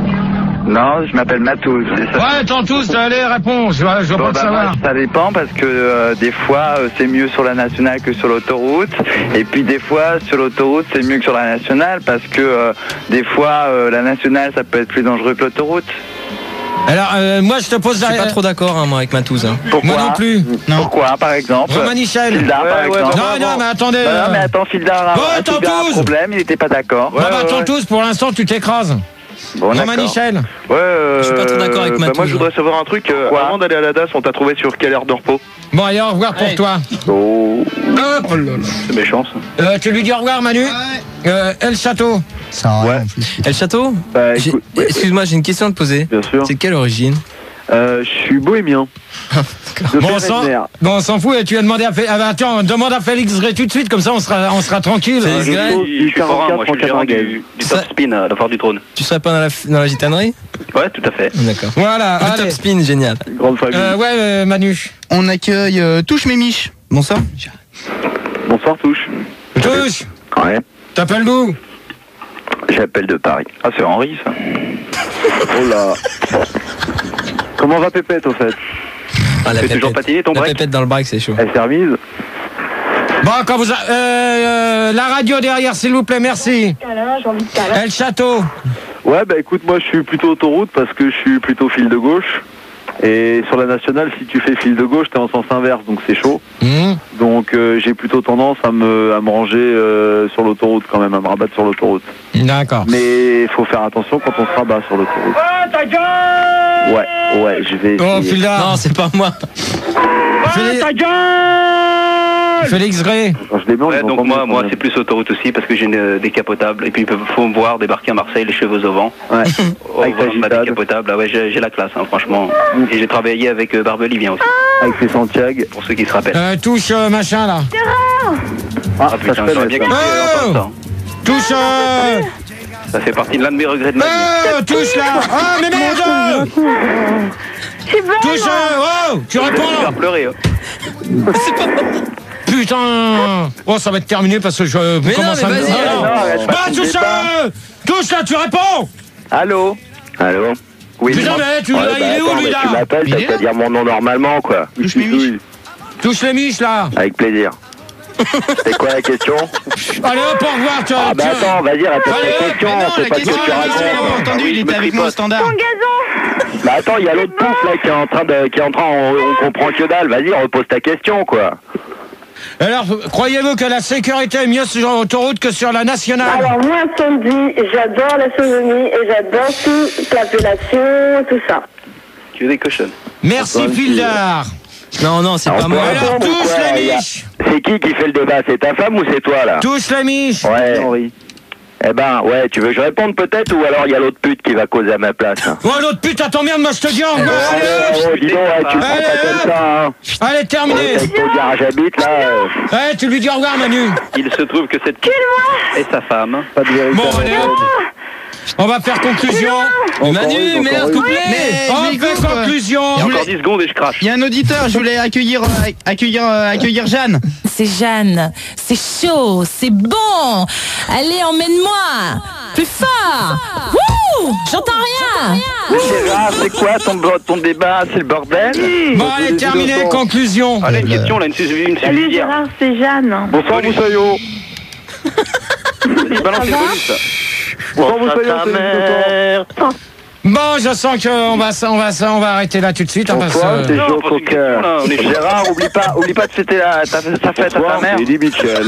Non, je m'appelle Matouze, c'est ça. Ouais, Tantouze, allez, réponds. Je, je veux Bon, pas le bah, savoir. moi, ça dépend parce que euh, des fois euh, c'est mieux sur la nationale que sur l'autoroute et puis des fois sur l'autoroute c'est mieux que sur la nationale parce que euh, des fois euh, la nationale ça peut être plus dangereux que l'autoroute. Alors, euh, moi, je te pose Je la... suis pas trop d'accord hein, moi avec Matouze. Hein. Pourquoi? Moi non plus. Non. Pourquoi par exemple? Romain Michel. Fildar par Ouais, ouais, exemple. non, non, mais attendez. Non, non, mais euh, attends, Fildar a, Ouais, Fildar a un Tantouze. problème, il n'était pas d'accord. non, bah, Tantouze, pour l'instant, tu t'écrases. Bon, Romain d'accord. Michel. Ouais, euh, Je suis pas trop d'accord avec bah, Matouze, moi je voudrais hein. savoir un truc. euh, Quoi? avant d'aller à la D A S, on t'a trouvé sur quelle heure de repos? Bon, allez, au revoir pour Allez. toi. Oh. Hop. C'est méchant ça. Euh, tu lui dis au revoir, Manu. Euh, El Château. Ça a rien Ouais. en plus. Et le château Bah, J'ai- écoute, ouais, Excuse-moi, j'ai une question à te poser. bien sûr. C'est de quelle origine? Euh, je suis bohémien. De Bon, on père et s'en de mère. bon, on s'en fout. Et tu as demandé à Félix. Ah, bah, attends, demande à Félix Gray tout de suite, comme ça on sera, on sera tranquille. Félix Je Gray. suis Je suis forain, moi, je suis le gérant quarante-quatre du, du Ça- Top Spin à la Foire du Trône. Tu serais pas dans la, dans la gitanerie? Ouais, tout à fait. D'accord. Voilà, Le allez. top spin, génial. Grande famille. Euh, ouais, euh, Manu. On accueille euh, Touche mes miches. Bonsoir. Bonsoir, Touche. Touche. Ouais. T'appelles d'où? J'appelle de Paris. Ah c'est Henri ça. Oh là. Comment va Pépette au fait? Ah, la Tu fais toujours pépette. patiner ton La break? pépette dans le break, c'est chaud. Elle s'est remise. Bon, quand vous a... euh, euh, la radio derrière, s'il vous plaît, merci. J'ai envie de câlin. El Château. Ouais, bah écoute, moi je suis plutôt autoroute parce que je suis plutôt fil de gauche. Et sur la nationale, si tu fais fil de gauche, t'es en sens inverse, donc c'est chaud. Mmh. Donc euh, j'ai plutôt tendance à me, à me ranger euh, sur l'autoroute quand même, à me rabattre sur l'autoroute. D'accord. Mais il faut faire attention quand on se rabat sur l'autoroute. Oh, ta gueule. Ouais, ouais, je vais Oh, essayer. Fildar. Non, c'est pas moi. Félix... ta Félix Gray. Quand je les mets, on Ouais, les donc entend moi, mieux, moi quand même. c'est plus autoroute aussi parce que j'ai une euh, décapotable et puis il faut me voir débarquer à Marseille les cheveux au vent. Ouais. Au Avec ta volant de ma gitane. décapotable, ah ouais, j'ai j'ai la classe, hein, franchement. Et j'ai travaillé avec euh, Barbelivien aussi, Avec ses Santiago. pour ceux qui se rappellent. Euh, touche euh, machin là. Ah, Ah ça putain, se j'aurais fait, bien ça. kiffé Oh d'entendre Touche euh... ça. Ça fait partie de l'un de mes regrets de ma vie. Oh, touche là. Ah, mais merde. C'est bon, Touche moi. euh... Oh, tu Je vais faire réponds. pleurer. hein. Putain. Oh, ça va être terminé parce que je Mais non, commence mais à me... vas-y, Ah, alors. non. Non, arrête pas Bah, ton touche débat. euh... Touche là, tu réponds. Allô? Allô? Oui. Putain, moi- mais tu, Ouais, il bah, est où attends, lui mais là? Tu m'appelles, Il t'as est qu'à là dire mon nom normalement quoi. Touche mes miches. Touche les miches là. Avec plaisir. C'est quoi la question? Allez hop, au revoir. Tu, Ah bah tu- attends, vas-y, répète Allez, ta hop. question, Mais non, c'est la pas ce que question, tu la question, il racontes. a entendu, il je était me avec moi au standard. Ton gazon. Bah attends, il y a l'autre pouf là qui est en train de, qui est en train, on, on comprend que dalle. Vas-y, repose ta question quoi. Alors, croyez-vous que la sécurité est mieux sur l'autoroute que sur la nationale? Alors moi, Sandy, j'adore la sodomie et j'adore toute l'appellation, tout ça. Tu es des cochonnes. Merci Fildar. Non, non, c'est Alors, pas moi. toi, Alors, Attends, mais touche quoi, les il y a- miches. C'est qui qui fait le débat? C'est ta femme ou c'est toi là? Touche les miches. Ouais. Henri. Eh ben, ouais, tu veux que je réponde peut-être ou alors il y a l'autre pute qui va causer à ma place hein. Oh, l'autre pute, attends merde, moi je te dis au revoir. Oh, Allez, oh, dis donc, ouais, tu le prends Allez, pas comme ça hein. allez, terminé. Avec ton garage habite là. euh. Ouais, tu lui dis au revoir, Manu. Il se trouve que cette est sa femme. Pas de vérité. Bon, allez, hop. On va faire conclusion. Mais Manu, merde, couplé. Mais On je fait coupe. conclusion. Il y a encore dix secondes et je crache. Il y a un auditeur, je voulais accueillir, euh, accueillir, euh, accueillir Jeanne. C'est Jeanne, c'est chaud, c'est bon. Allez, emmène-moi. Plus fort. Wouh J'entends rien. Gérard, c'est quoi ton, ton débat? C'est le bordel? Bon, allez, terminé, conclusion. Allez, une question, là, une une Salut Gérard, c'est Jeanne. Bonsoir Moussaillot. Il balance une bonus, ça. Bonsoir Moussaillot, c'est Bon, je sens qu'on va, on va, on va arrêter là tout de suite. Hein, parce, Bonsoir, c'est euh... Joe Cocker. Gérard, oublie pas, oublie pas de fêter la, ta, ta fête à ta mère. C'est Eddie Mitchell.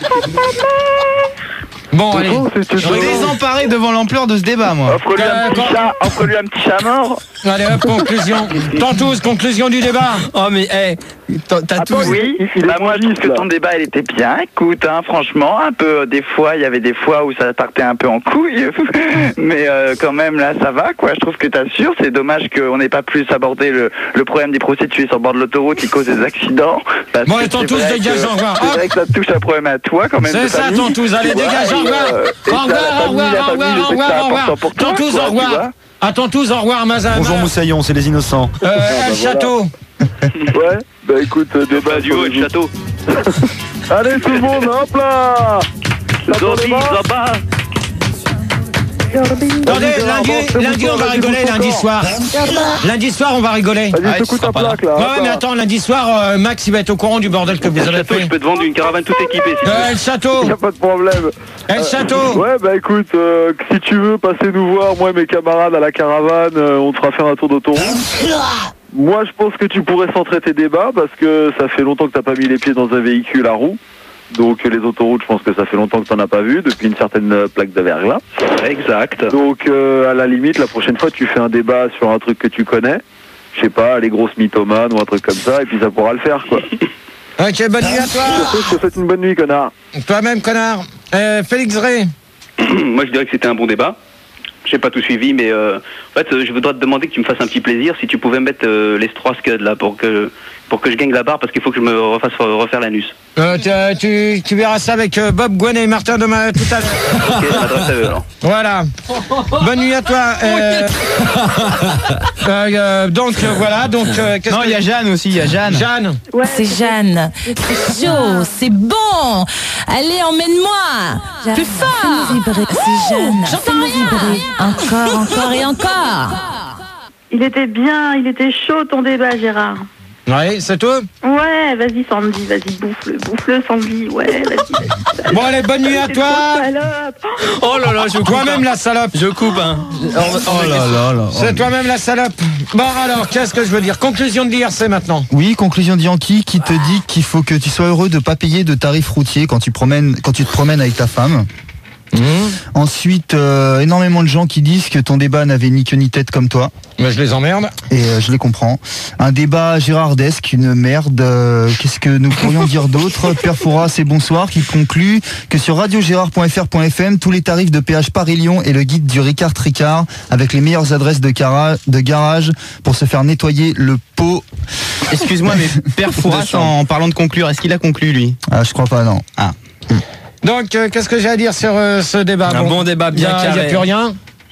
Bon, allez. Je suis désemparé devant l'ampleur de ce débat, moi. Offre-lui un petit chat, offre-lui un petit chat mort. Allez, hop, conclusion. Tantous, conclusion du débat. Oh, mais, hé, hey, t'as tout. Oui, bah moi je trouve que ton débat il était bien. Écoute, hein, franchement, un peu, euh, des fois, il y avait des fois où ça partait un peu en couille. Mais euh, quand même, là, ça va, quoi. Je trouve que t'assures. C'est dommage qu'on n'ait pas plus abordé le, le problème des prostituées sur le bord de l'autoroute qui causent des accidents. Bon, et Tantous, dégage, au revoir. C'est vrai que ça touche un problème à toi, quand même. C'est ça, Tantous, allez, dégage, au revoir. Au revoir, au revoir, au revoir, au revoir, au revoir. Tantous, au revoir. À Tantous, au revoir, Mazin. Bonjour Moussaillon, c'est les innocents. Euh, El Château. Ouais, bah écoute, débat du haut, le château. Allez tout le monde, hop là. Zombie, là-bas. Attendez, lundi, lundi on va rigoler, lundi soir. Lundi soir on va rigoler. Vas-y, secoue ta plaque là. Ouais, mais attends, lundi soir, euh, Max il va être au courant du bordel que vous avez Château, fait. je peux te vendre une caravane toute équipée. Si euh, El Château. Y'a pas de problème. El Château. Ouais, bah écoute, euh, si tu veux passer nous voir, moi et mes camarades à la caravane, euh, on te fera faire un tour d'autoroute. Moi je pense que tu pourrais centrer tes débats parce que ça fait longtemps que t'as pas mis les pieds dans un véhicule à roues. Donc les autoroutes, je pense que ça fait longtemps que t'en as pas vu, depuis une certaine plaque de verglas. Exact. Donc euh, à la limite, la prochaine fois, tu fais un débat sur un truc que tu connais. Je sais pas, les grosses mythomanes ou un truc comme ça, et puis ça pourra le faire, quoi. Ok, bonne nuit à toi. Je te souhaite une bonne nuit, connard. Toi-même, connard. Euh, Félix Ray. Moi, je dirais que c'était un bon débat. J'ai pas tout suivi, mais euh, en fait, je voudrais te demander que tu me fasses un petit plaisir, si tu pouvais mettre euh, les trois scuds là pour que pour que je gagne la barre, parce qu'il faut que je me refasse refaire l'anus. Euh, tu, tu, tu verras ça avec euh, Bob, Gwen et Martin demain tout à l'heure. Ok, je m'adresse à eux alors. Voilà. Bonne nuit à toi. Euh, euh, euh, donc euh, voilà. Donc euh, non, il y a Jeanne aussi. Il y a Jeanne. Jeanne. Ouais, c'est Jeanne. C'est chaud, c'est bon. Allez, emmène-moi. Plus fort. C'est Jeanne. J'entends rien. Encore, encore et encore. Il était bien, il était chaud ton débat, Gérard. Ouais, c'est tout. Ouais, vas-y Sandy, vas-y, bouffe-le, bouffe-le Sandy, ouais, vas-y, vas-y. Bon allez, bonne nuit à toi. Oh là là, je coupe. Toi-même la salope. Je coupe, hein. Oh là là là. C'est toi-même la salope. Bon alors, qu'est-ce que je veux dire? Conclusion de l'I R C maintenant. Oui, conclusion de Yankee qui te dit qu'il faut que tu sois heureux de pas payer de tarifs routiers quand tu promènes, quand tu te promènes avec ta femme. Mmh. Ensuite, euh, énormément de gens qui disent que ton débat n'avait ni queue ni tête comme toi. Mais je les emmerde. Et euh, je les comprends. Un débat gérardesque, une merde. Euh, qu'est-ce que nous pourrions dire d'autre? Père Fouras, c'est bonsoir, qui conclut que sur radio gérard point f r point f m, tous les tarifs de péage Paris-Lyon et le guide du Ricard Tricard avec les meilleures adresses de, cara- de garage pour se faire nettoyer le pot. Excuse-moi, mais Père Fouras, en parlant de conclure, est-ce qu'il a conclu lui? Ah, je crois pas, non. Ah. Donc, euh, qu'est-ce que j'ai à dire sur euh, ce débat? Un bon, bon débat bien carré. Il n'y a plus rien.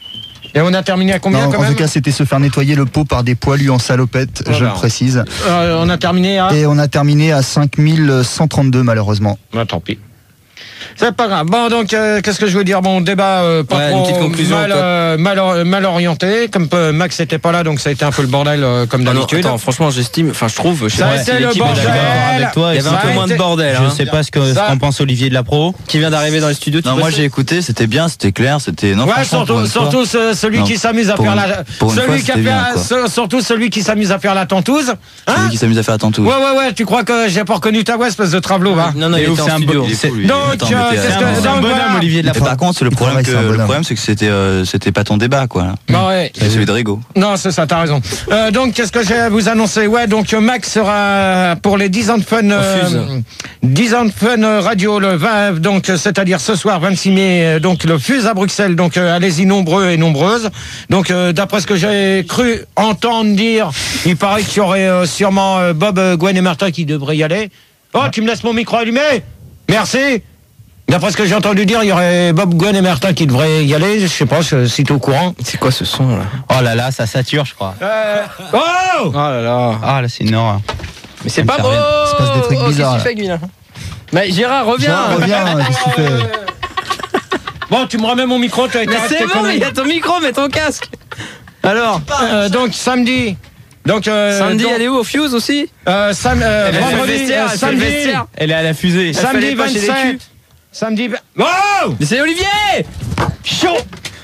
Et on a terminé à combien non, quand en même? tout cas, c'était se faire nettoyer le pot par des poilus en salopette, voilà. Je le précise. Euh, on a terminé à... Et on a terminé à cinq mille cent trente-deux, malheureusement. Bah, tant pis. C'est pas grave. Bon, donc, euh, qu'est-ce que je veux dire? Bon, débat euh, pas ouais, trop une petite conclusion, mal, euh, mal, or- mal orienté. Comme euh, Max n'était pas là, donc ça a été un peu le bordel euh, comme ah d'habitude. Non, attends, franchement, j'estime, enfin, je trouve, je sais ça pas a si été le l'équipe bordel. est d'accord avec toi. Il y avait un peu moins de bordel. Je hein. sais pas ce que ce qu'en pense Olivier de la Pro, qui vient d'arriver dans les studios. Non, moi j'ai écouté, c'était bien, c'était clair, c'était non. Ouais, surtout, surtout ce, celui non, qui s'amuse à faire une, la, fois, celui qui a fait, bien, ce, surtout celui qui s'amuse à faire la tentouse. Hein celui qui s'amuse à faire la tentouse. Ouais, ouais, ouais. Tu crois que j'ai pas reconnu ta voix, espèce de travelot, va? Non, non, il était en studio. Donc, c'est un bonhomme, Olivier de la Pro. Par contre, le problème, que, le problème, c'est que c'était, euh, c'était pas ton débat, quoi. Bah ouais. C'est celui de Rigaud. Non, c'est ça, t'as raison. Euh, donc, qu'est-ce que j'ai à vous annoncer? Ouais, donc Max sera pour les dix ans de fun, euh, dix ans de fun radio le vingt, donc c'est-à-dire ce soir vingt-six mai, donc le Fuse à Bruxelles. Donc euh, allez-y nombreux et nombreuses. Donc euh, d'après ce que j'ai cru entendre dire, il paraît qu'il y aurait euh, sûrement euh, Bob, euh, Gwen et Martin qui devraient y aller. Oh, tu me laisses mon micro allumé? Merci. D'après ce que j'ai entendu dire, il y aurait Bob, Gwen et Martin qui devraient y aller. Je sais pas si t'es au courant. C'est quoi ce son là? Oh là là, ça sature, je crois. Euh... Oh, oh là là. Ah là, c'est une horreur. Mais c'est pas beau. Il se passe des trucs oh, bizarres. Qu'est-ce que tu fais, Guy, là? Mais Gérard, reviens. Gérard, reviens. Qu'est-ce que tu fais? Bon, tu me remets mon micro, tu as été Mais arrêté c'est bon, conneries. il y a ton micro, mets ton casque. Alors Euh, donc samedi. Donc euh, Samedi, donc, elle est où, au Fuse aussi euh, sam, euh, Elle fait le vendredi, vestiaire, euh, elle fait le samedi, vestiaire. Elle est à la fusée. Elle samedi fallait pas chez les vingt-sept. culs. Samedi. vingt- Oh Mais c'est Olivier. Chaud.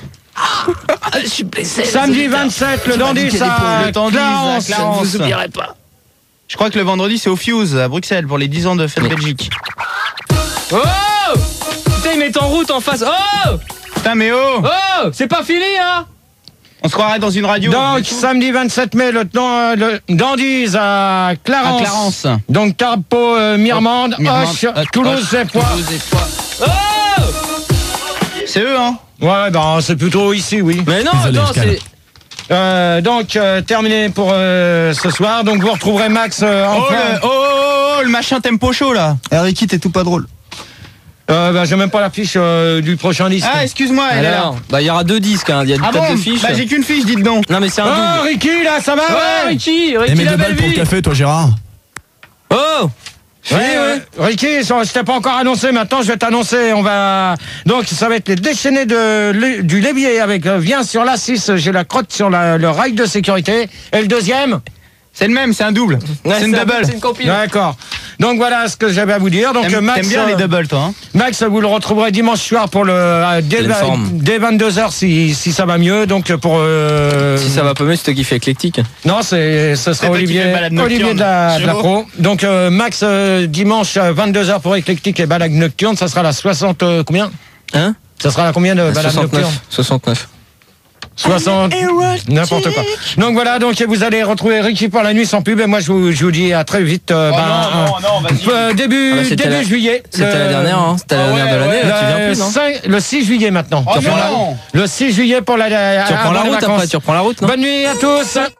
Je suis blessé. Samedi vingt-sept, le Dandy, ça. Le Dandy, Clarence. à Clarence. Je ne vous oublierai pas. Je crois que le vendredi c'est au Fuse à Bruxelles pour les dix ans de Fête Belgique. Oh putain, il met en route en face. Oh Putain mais oh Oh c'est pas fini, hein. On se croirait dans une radio. Donc samedi vingt-sept mai, le, euh, le Dandies à Clarence. À Clarence. Donc Carpo, euh, Mirmande, Oh, Mirmande, Hoche, euh, Toulouse, Hoche, et Poix. Toulouse et Poix. Oh C'est eux hein. Ouais, ben c'est plutôt ici, oui. Mais non, Désolé, attends, je calme. c'est... Euh, donc euh, terminé pour euh, ce soir. Donc vous retrouverez Max euh, en Oh plein- le, oh, oh, oh, le machin tempo chaud là. Eh, Ricky, t'es tout pas drôle. Euh, bah, j'ai même pas la fiche euh, du prochain disque. Ah excuse-moi, elle est là. Alors, bah il y aura deux disques, hein. Il y a une Ah tête bon de fiche. Bah j'ai qu'une fiche, dites donc. Non mais c'est un Oh double. Ricky là, ça va? Ouais, ouais Ricky, Et Ricky mets la deux belle balles pour le vie. café, toi, Gérard. Oh Ouais, ouais. Ricky, ça, je t'ai pas encore annoncé, maintenant je vais t'annoncer, on va... Donc ça va être les déchaînés de, le- du Lévier avec euh, viens sur l'A six, j'ai la crotte sur la- le rail de sécurité. Et le deuxième? C'est le même, c'est un double. Ouais, c'est une un- double. C'est une compile. D'accord. Donc voilà ce que j'avais à vous dire. Donc T'aimes Max, t'aimes bien les euh, doubles toi hein. Max, vous le retrouverez dimanche soir pour le euh, dès, Pleine forme. dès vingt-deux heures si, si ça va mieux. Donc pour euh, Si ça va pas mieux, c'est toi qui fais éclectique. non, c'est ce C'est sera toi qui Olivier fais balade nocturne. Olivier de la, de la Chaud. Pro. Donc euh, Max euh, dimanche à vingt-deux heures pour éclectique et balade nocturne, ça sera la soixante euh, combien? Hein Ça sera la combien de balade nocturne? soixante-neuf. soixante n'importe quoi. Donc voilà, donc vous allez retrouver Ricky pour la nuit sans pub et moi je vous, je vous dis à très vite euh, Oh ben, non, non, non, vas-y. euh, début Ah bah, c'était début la- juillet. C'était Le- la dernière, hein. C'était la Ah dernière ouais, de l'année, ouais. là, tu viens le, plus, non cinq le six juillet maintenant. Oh Tu reprends la- non. Le six juillet pour la, Tu reprends avant la les route vacances. après, tu reprends la route, non? Bonne nuit à tous.